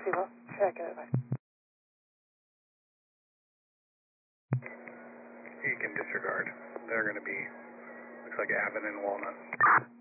Kilo. Check it. You can disregard. They're going to be, looks like Avon and Walnut.